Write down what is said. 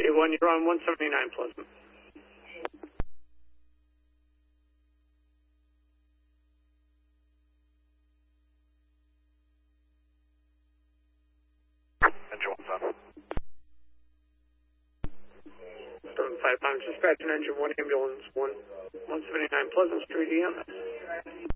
1, you're on 179 Pleasant. Engine 1's on. 755, dispatch an engine 1 ambulance 1, 179 Pleasant Street, EMS.